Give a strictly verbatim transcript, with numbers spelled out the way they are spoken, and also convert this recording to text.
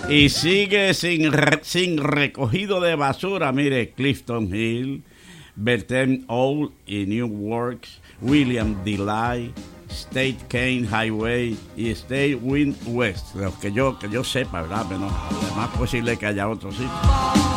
Y sigue sin, re, sin recogido de basura. Mire, Clifton Hill, Bethlehem Old y Newark, William Delay, State Kane Highway y State Wind West. Los que yo, que yo sepa, ¿verdad? Pero no, es más posible que haya otros sitios.